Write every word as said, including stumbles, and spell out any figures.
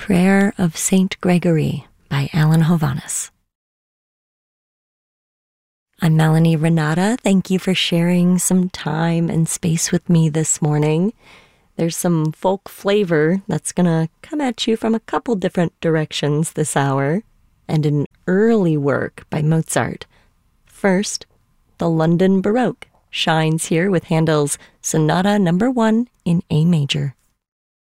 Prayer of Saint Gregory by Alan Hovhaness. I'm Melanie Renata. Thank you for sharing some time and space with me this morning. There's some folk flavor that's going to come at you from a couple different directions this hour, and an early work by Mozart. First, the London Baroque shines here with Handel's Sonata Number One in A major.